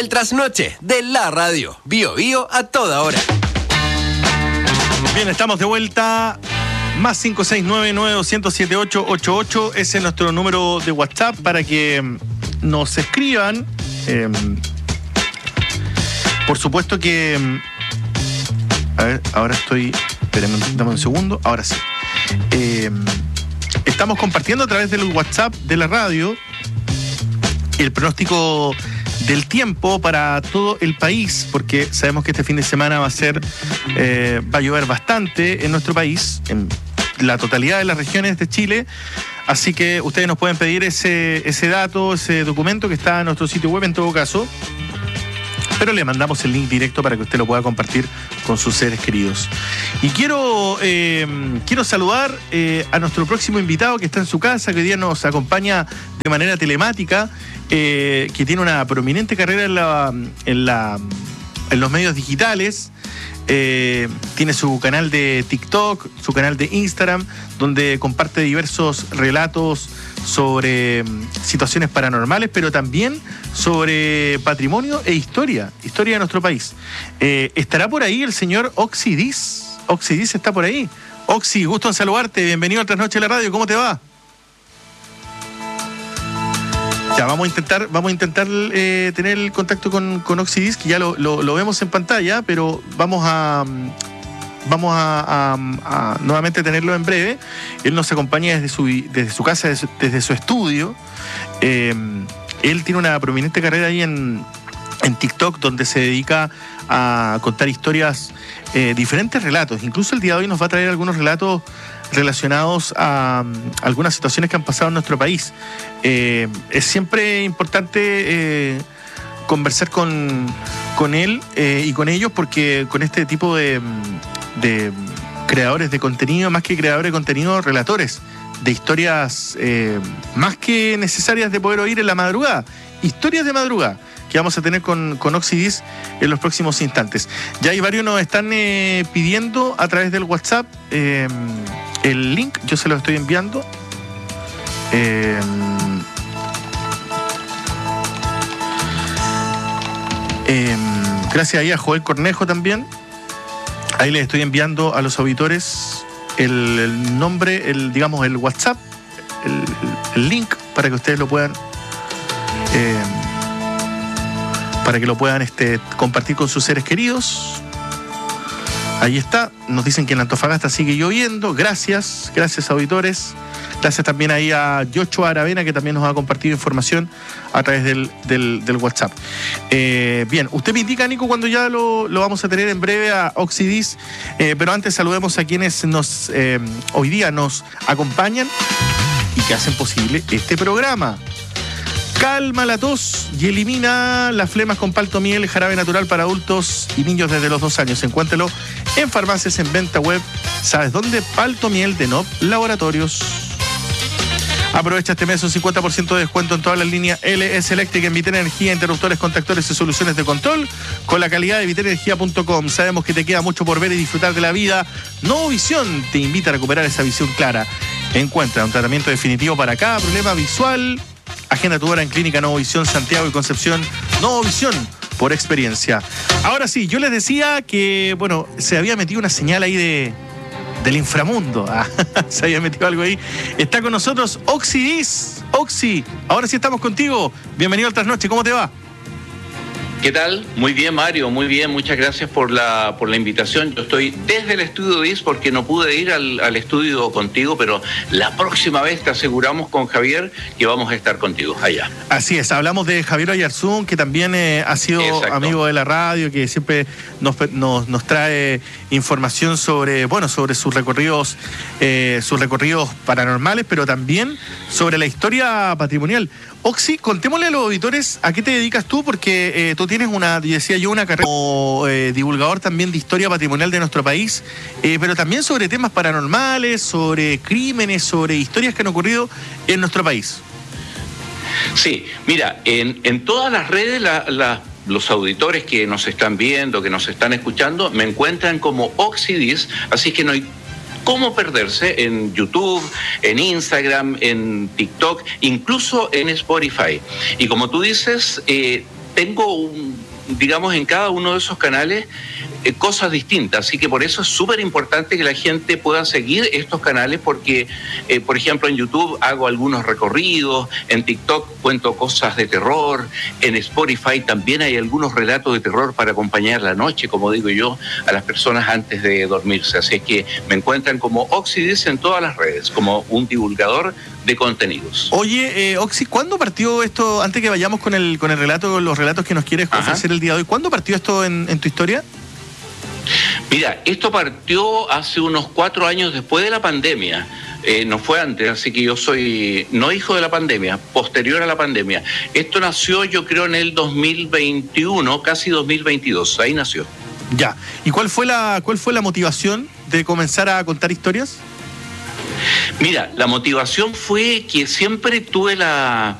El trasnoche de la radio. Bio Bio a toda hora. Bien, estamos de vuelta. Más 569-9207-888. Ese es nuestro número de WhatsApp para que nos escriban. Por supuesto que... A ver, ahora estoy... Espérenme, dame un segundo. Ahora sí. Estamos compartiendo a través del WhatsApp de la radio el pronóstico del tiempo para todo el país, porque sabemos que este fin de semana va a llover bastante en nuestro país, en la totalidad de las regiones de Chile. Así que ustedes nos pueden pedir ese dato, ese documento que está en nuestro sitio web en todo caso. Pero le mandamos el link directo para que usted lo pueda compartir con sus seres queridos. Y quiero saludar a nuestro próximo invitado que está en su casa, que hoy día nos acompaña de manera telemática, que tiene una prominente carrera en los medios digitales. Tiene su canal de TikTok, su canal de Instagram, donde comparte diversos relatos sobre situaciones paranormales, pero también sobre patrimonio e historia de nuestro país. ¿Estará por ahí el señor Oxy Diz? Oxy Diz está por ahí. Oxy, gusto en saludarte, bienvenido a Trasnoche de la Radio, ¿cómo te va? Ya, vamos a intentar tener el contacto con Oxy Diz, que ya lo vemos en pantalla, pero vamos a nuevamente tenerlo en breve. Él nos acompaña desde su casa, desde su estudio. Él tiene una prominente carrera ahí en TikTok, donde se dedica a contar historias, diferentes relatos. Incluso el día de hoy nos va a traer algunos relatos relacionados a algunas situaciones que han pasado en nuestro país. Es siempre importante conversar con él y con ellos, porque con este tipo de creadores de contenido, más que creadores de contenido, relatores de historias más que necesarias de poder oír en la madrugada, historias de madrugada que vamos a tener con Oxy Diz en los próximos instantes. Ya hay varios nos están pidiendo a través del WhatsApp el link, yo se lo estoy enviando. Gracias ahí a Joel Cornejo también. Ahí les estoy enviando a los auditores el nombre, el WhatsApp, el link para que ustedes lo puedan compartir con sus seres queridos. Ahí está, nos dicen que en Antofagasta sigue lloviendo. Gracias auditores. Gracias también ahí a Yocho Aravena, que también nos ha compartido información a través del WhatsApp. Bien, usted me indica, Nico, cuando ya lo vamos a tener en breve a Oxy Diz, pero antes saludemos a quienes hoy día nos acompañan y que hacen posible este programa. Calma la tos y elimina las flemas con Paltomiel, jarabe natural para adultos y niños desde los 2 años. Encuéntralo en farmacias, en venta web. ¿Sabes dónde? Paltomiel de Nop Laboratorios. Aprovecha este mes un 50% de descuento en todas las líneas LS Electric en Vitera Energía, interruptores, contactores y soluciones de control con la calidad de viterenergia.com. Sabemos que te queda mucho por ver y disfrutar de la vida. Novovisión te invita a recuperar esa visión clara. Encuentra un tratamiento definitivo para cada problema visual. Agenda tu hora en Clínica Novovisión Santiago y Concepción. Novovisión por experiencia. Ahora sí, yo les decía que, bueno, se había metido una señal ahí del inframundo. Se había metido algo ahí. Está con nosotros Oxy Diz. Oxy, ahora sí estamos contigo. Bienvenido al Trasnoche, ¿cómo te va? ¿Qué tal? Muy bien, Mario, muy bien. Muchas gracias por la invitación. Yo estoy desde el estudio Diz porque no pude ir al estudio contigo, pero la próxima vez te aseguramos con Javier que vamos a estar contigo allá. Así es, hablamos de Javier Oyarzún, que también ha sido amigo de la radio, que siempre nos trae información sobre sus recorridos paranormales, pero también sobre la historia patrimonial. Oxy, contémosle a los auditores a qué te dedicas tú, porque tú tienes una carrera como divulgador también de historia patrimonial de nuestro país, pero también sobre temas paranormales, sobre crímenes, sobre historias que han ocurrido en nuestro país. Sí, mira, en todas las redes los auditores que nos están viendo, que nos están escuchando, me encuentran como Oxy Diz, así que no hay cómo perderse en YouTube, en Instagram, en TikTok, incluso en Spotify. Y como tú dices, tengo digamos, en cada uno de esos canales cosas distintas, así que por eso es súper importante que la gente pueda seguir estos canales porque, por ejemplo, en YouTube hago algunos recorridos, en TikTok cuento cosas de terror, en Spotify también hay algunos relatos de terror para acompañar la noche, como digo yo, a las personas antes de dormirse, así es que me encuentran como Oxidis en todas las redes, como un divulgador de contenidos. Oye, Oxy, ¿cuándo partió esto, antes que vayamos con el relato, con los relatos que nos quieres ofrecer el día de hoy, ¿cuándo partió esto en tu historia? Mira, esto partió hace unos 4 años después de la pandemia, no fue antes, así que yo soy no hijo de la pandemia, posterior a la pandemia. Esto nació yo creo en el 2021, casi 2022, ahí nació. Ya, ¿y cuál fue la motivación de comenzar a contar historias? Mira, la motivación fue que siempre tuve la